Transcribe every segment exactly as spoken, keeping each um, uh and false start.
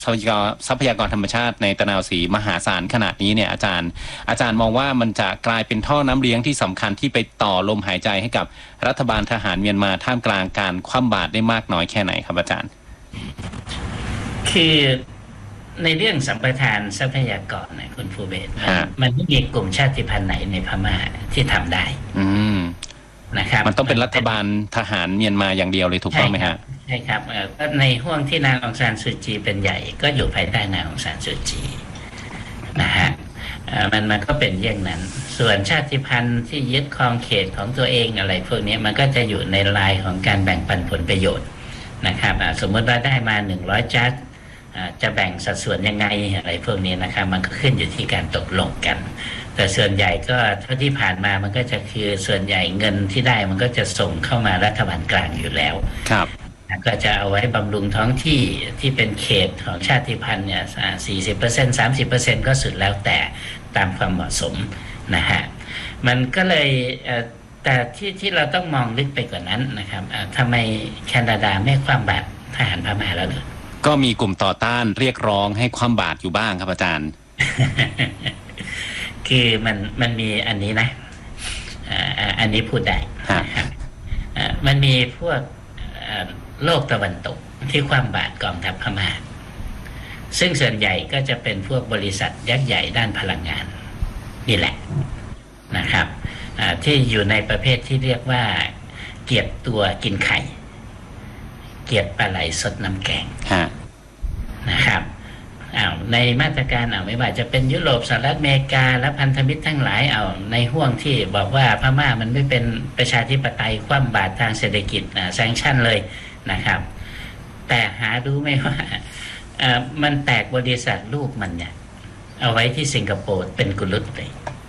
ทรัพยากรทรัพยากรธรรมชาติในตะนาวศรีมหาศาลขนาดนี้เนี่ยอาจารย์อาจารย์มองว่ามันจะกลายเป็นท่อน้ำเลี้ยงที่สำคัญที่ไปต่อลมหายใจให้กับรัฐบาลทหารเมียนมาท่ามกลางการคว่ำบาตรได้มากน้อยแค่ไหนครับอาจารย์คือในเรื่องสัมปทานทรัพยากรนะคุณภูเบศรมันไม่มีกลุ่มชาติพันธุ์ไหนในพม่าที่ทำได้อืมนะครับมันต้องเป็นรัฐบาลทหารเมียนมาอย่างเดียวเลยถูกต้องไหมฮะใช่ครับก็ในห่วงที่นางองซานซูจีเป็นใหญ่ก็อยู่ภายใต้นางองซานซูจีนะฮะมันมันก็เป็นอย่างนั้นส่วนชาติพันธุ์ที่ยึดครองเขตของตัวเองอะไรพวกนี้มันก็จะอยู่ในลายของการแบ่งปันผลประโยชน์นะครับสมมติว่าได้มาหนึ่งร้อยจัดจะแบ่งสัดส่วนยังไงอะไรพวกนี้นะครับมันก็ขึ้นอยู่ที่การตกลงกันแต่ส่วนใหญ่ก็เท่าที่ผ่านมามันก็จะคือส่วนใหญ่เงินที่ได้มันก็จะส่งเข้ามารัฐบาลกลางอยู่แล้วครับก็จะเอาไว้บำรุงท้องที่ที่เป็นเขตของชาติพันธุ์เนี่ยสี่สิบเปอร์เซ็นต์สามสิบเปอร์เซ็นต์ก็สุดแล้วแต่ตามความเหมาะสมนะฮะมันก็เลยแต่ที่ที่เราต้องมองลึกไปกว่านั้นนะครับทำไมแคนาดาไม่คว่ำบาตรทหารพม่าแล้วหรือก็มีกลุ่มต่อต้านเรียกร้องให้คว่ำบาตรอยู่บ้างครับอาจารย์คือมันมันมีอันนี้นะอันนี้พูดได้นะครับมันมีพวกโลกตะวันตกที่คว่ำบาตรกองทัพพม่าซึ่งส่วนใหญ่ก็จะเป็นพวกบริษัทยักษ์ใหญ่ด้านพลังงานนี่แหละนะครับที่อยู่ในประเภทที่เรียกว่าเกียรติตัวกินไข่เกียรติปลาไหลสดน้ำแกงนะครับอ้าวในมาตรการอ้าวไม่ว่าจะเป็นยุโรปสหรัฐอเมริกาและพันธมิตรทั้งหลายเอาในห่วงที่บอกว่าพม่ามันไม่เป็นประชาธิปไตยคว่ำบาตรทางเศรษฐกิจนะแซงชั่นเลยนะครับแต่หารู้ไหมว่ามันแตกบริษัทลูกมันเนี่ยเอาไว้ที่สิงคโปร์เป็นกุลุตเลย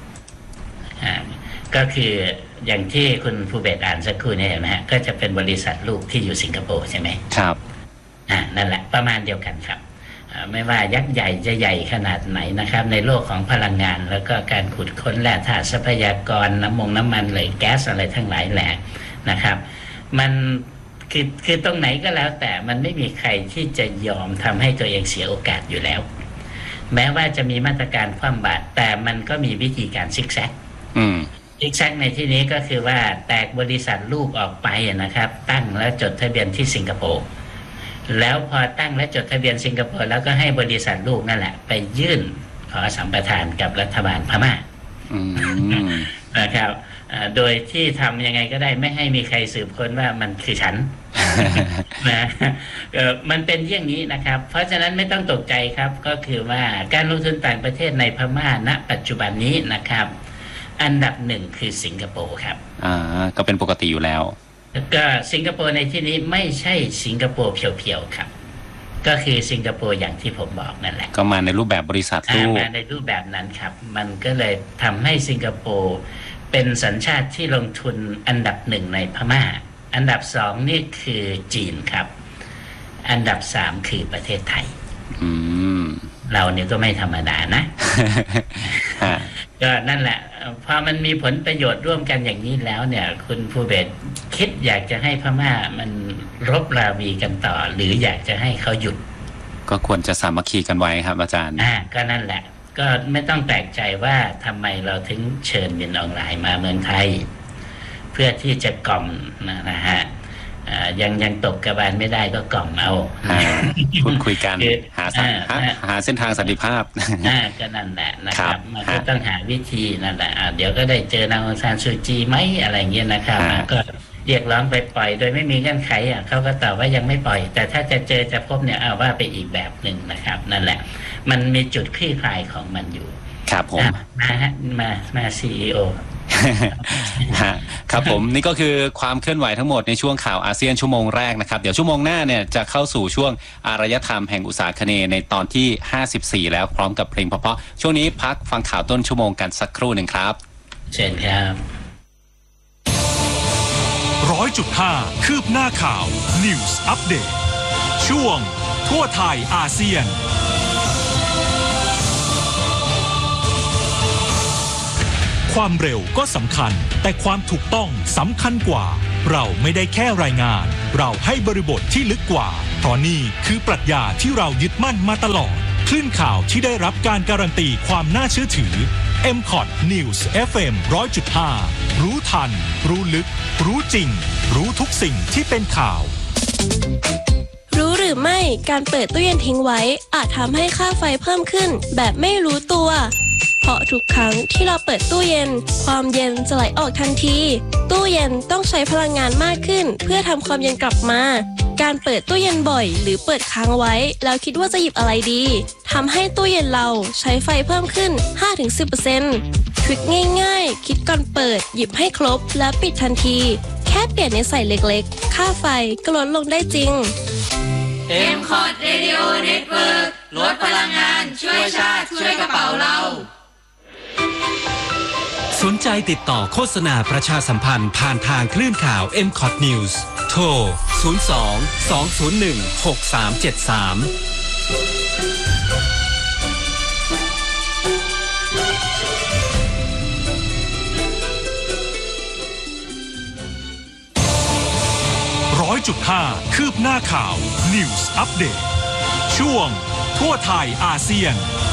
ก็คืออย่างที่คุณภูเบศรอ่านสักครู่นี้เห็นไหมฮะก็จะเป็นบริษัทลูกที่อยู่สิงคโปร์ใช่ไหมครับอ่านั่นแหละประมาณเดียวกันครับไม่ว่ายักษ์ใหญ่จะใหญ่ขนาดไหนนะครับในโลกของพลังงานแล้วก็การขุดค้นแร่ธาตุทรัพยากรน้ำมงน้ำมันเลยแก๊สอะไรทั้งหลายแหละนะครับมันคือคือตรงไหนก็แล้วแต่มันไม่มีใครที่จะยอมทำให้ตัวเองเสียโอกาสอยู่แล้วแม้ว่าจะมีมาตรการคว่ำบาตรแต่มันก็มีวิธีการซิกแซกซิกแซกในที่นี้ก็คือว่าแตกบริษัทลูกออกไปนะครับตั้งแล้วจดทะเบียนที่สิงคโปร์แล้วพอตั้งและจดทะเบียนสิงคโปร์แล้วก็ให้บริษัทลูกนั่นแหละไปยื่นขอสัมปทานกับรัฐบาลพม่านะครับโดยที่ทำยังไงก็ได้ไม่ให้มีใครสืบค้นว่ามันคือฉันนะมันเป็นอย่างนี้นะครับเพราะฉะนั้นไม่ต้องตกใจครับก็คือว่าการลงทุนต่างประเทศในพม่าณปัจจุบันนี้นะครับอันดับหนึ่งคือสิงคโปร์ครับอ่าก็เป็นปกติอยู่แล้วก็สิงคโปร์ในที่นี้ไม่ใช่สิงคโปร์เพียวๆครับก็คือสิงคโปร์อย่างที่ผมบอกนั่นแหละก็มาในรูปแบบบริษัทลูกมาในรูปแบบนั้นครับมันก็เลยทำให้สิงคโปร์เป็นสัญชาติที่ลงทุนอันดับหนึ่งในพม่าอันดับสองนี่คือจีนครับอันดับสามคือประเทศไทยอืมเราเนี่ยก็ไม่ธรรมดานะ ก็นั่นแหละพอมันมีผลประโยชน์ร่วมกันอย่างนี้แล้วเนี่ยคุณภูเบศรคิดอยากจะให้พม่ามันรบราวีกันต่อหรืออยากจะให้เขาหยุดก็ควรจะสามัคคีกันไว้ครับอาจารย์อ่าก็นั่นแหละก็ไม่ต้องแปลกใจว่าทำไมเราถึงเชิญมินออนไลน์มาเมืองไทยเพื่อที่จะกล่อมนะฮะยังยังตกกระบาลไม่ได้ก็กล่อมเอาพูดคุยกันหาหาเส้นทางสันติภาพก็นั่นแหละนะครับมันก็ต้องหาวิธีนั่นแหละเดี๋ยวก็ได้เจอนางองซานซูจีไหมอะไรเงี้ยนะครับก็เรียกร้องไปปล่อยโดยไม่มีเงื่อนไขอ่ะเขาก็ตอบว่ายังไม่ปล่อยแต่ถ้าจะเจอจะพบเนี่ยเอาว่าไปอีกแบบหนึ่งนะครับนั่นแหละมันมีจุดคลี่คลายของมันอยู่ครับผมมามามาซีอีโอครับผมนี่ก็คือความเคลื่อนไหวทั้งหมดในช่วงข่าวอาเซียนชั่วโมงแรกนะครับเดี๋ยวชั่วโมงหน้าเนี่ยจะเข้าสู่ช่วงอารยธรรมแห่งอุตสาคเนย์ในตอนที่ห้าสิบสี่แล้วพร้อมกับเพลงเพราะๆช่วงนี้พักฟังข่าวต้นชั่วโมงกันสักครู่หนึ่งครับเชิญครับร้อยจุดห้าคืบหน้าข่าว News Update ช่วงทั่วไทยอาเซียนความเร็วก็สำคัญแต่ความถูกต้องสำคัญกว่าเราไม่ได้แค่รายงานเราให้บริบทที่ลึกกว่าเพราะนี่คือปรัชญาที่เรายึดมั่นมาตลอดคลื่นข่าวที่ได้รับการการันตีความน่าเชื่อถือ เอ็ม คอท News เอฟ เอ็ม หนึ่งร้อยจุดห้า รู้ทันรู้ลึกรู้จริงรู้ทุกสิ่งที่เป็นข่าวรู้หรือไม่การเปิดตู้เย็นทิ้งไว้อาจทำให้ค่าไฟเพิ่มขึ้นแบบไม่รู้ตัวเพราะทุกครั้งที่เราเปิดตู้เย็นความเย็นจะไหลออกทันทีตู้เย็นต้องใช้พลังงานมากขึ้นเพื่อทำความเย็นกลับมาการเปิดตู้เย็นบ่อยหรือเปิดค้างไว้แล้วคิดว่าจะหยิบอะไรดีทำให้ตู้เย็นเราใช้ไฟเพิ่มขึ้น ห้าถึงสิบเปอร์เซ็นต์ ทริคง่ายๆคิดก่อนเปิดหยิบให้ครบและปิดทันทีแค่เปลี่ยนนิสัยเล็กๆค่าไฟก็ลดลงได้จริงเอ็ม คอท Radio Network ลดพลังงานช่วยชาติช่วยกระเป๋าเราสนใจติดต่อโฆษณาประชาสัมพันธ์ผ่านทางคลื่นข่าว เอ็ม คอท News โทร ศูนย์ สอง สอง ศูนย์ หนึ่ง หก สาม เจ็ด สามร้อยจุดห้า คืบหน้าข่าว News Update ช่วงทั่วไทยอาเซียน